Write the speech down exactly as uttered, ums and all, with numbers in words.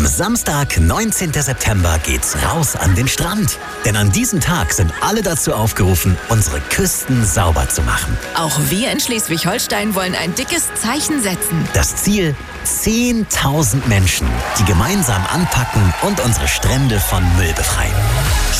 Am Samstag, neunzehnten September, geht's raus an den Strand. Denn an diesem Tag sind alle dazu aufgerufen, unsere Küsten sauber zu machen. Auch wir in Schleswig-Holstein wollen ein dickes Zeichen setzen. Das Ziel: zehntausend Menschen, die gemeinsam anpacken und unsere Strände von Müll befreien.